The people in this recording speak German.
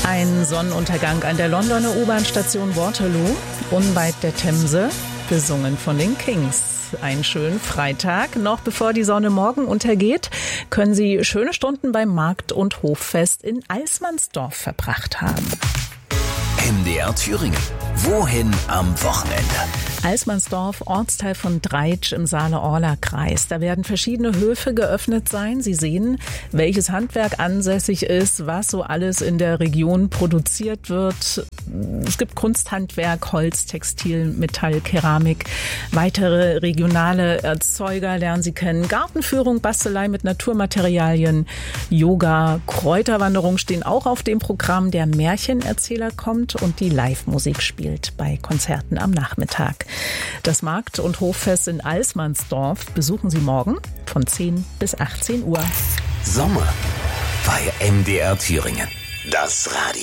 Ein Sonnenuntergang an der Londoner U-Bahn-Station Waterloo, unweit der Themse, gesungen von den Kings. Einen schönen Freitag. Noch bevor die Sonne morgen untergeht, können Sie schöne Stunden beim Markt- und Hoffest in Alsmannsdorf verbracht haben. MDR Thüringen. Wohin am Wochenende? Alsmannsdorf, Ortsteil von Dreitsch im Saale-Orla-Kreis. Da werden verschiedene Höfe geöffnet sein. Sie sehen, welches Handwerk ansässig ist, was so alles in der Region produziert wird. Es gibt Kunsthandwerk, Holz, Textil, Metall, Keramik. Weitere regionale Erzeuger lernen Sie kennen. Gartenführung, Bastelei mit Naturmaterialien, Yoga, Kräuterwanderung stehen auch auf dem Programm. Der Märchenerzähler kommt und die Live-Musik spielt bei Konzerten am Nachmittag. Das Markt- und Hoffest in Alsmannsdorf besuchen Sie morgen von 10 bis 18 Uhr. Sommer bei MDR Thüringen. Das Radio.